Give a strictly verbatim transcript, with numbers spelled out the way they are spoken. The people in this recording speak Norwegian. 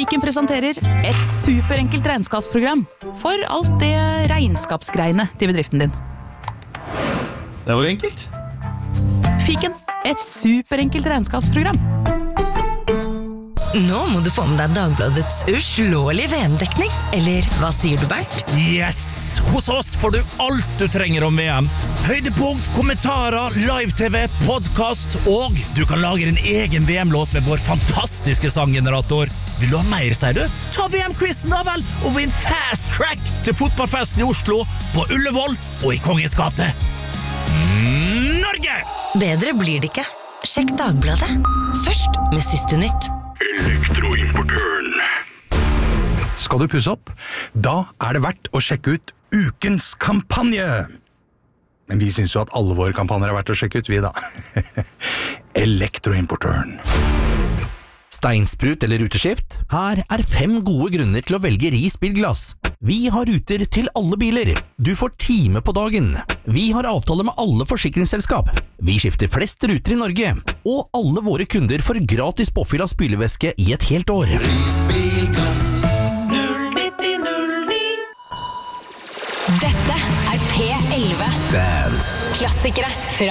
Fiken presenterer et superenkelt regnskapsprogram for alt det regnskapsgreiene til bedriften din. Det var enkelt. Fiken, et superenkelt regnskapsprogram. Nå må du få med deg Dagbladets uslåelige V M-dekning. Eller hva sier du, Bernt? Yes! Hos oss får du alt du trenger om V M. Høydepunkt, kommentarer, live-tv, podcast, og du kan lage din egen V M-låt med vår fantastiske sanggenerator. Vil du ha mer, sier du? Ta V M-quizen da vel, og vinn fast track til fotballfesten i Oslo, på Ullevål og i Kongens gate. Norge! Bedre blir det ikke. Sjekk Dagbladet. Først med siste nytt. Elektroimportøren. Skal du pusse opp? Da er det verdt å sjekke ut ukens kampanje. Men vi synes jo at alle våre kampanjer er verdt å sjekke ut, vi da. Elektroimportøren. Steinsprut eller ruteskift? Her er fem gode grunner til å velge Ris bilglass. Vi har ruter til alle biler. Du får time på dagen. Vi har avtale med alle forsikringsselskap. Vi skifter flest ruter i Norge. Og alle våre kunder får gratis påfyll av spylevæske i et helt år. Ris bilglass. null nitti null ni. Dette er P elleve. Dance. Klassikere fra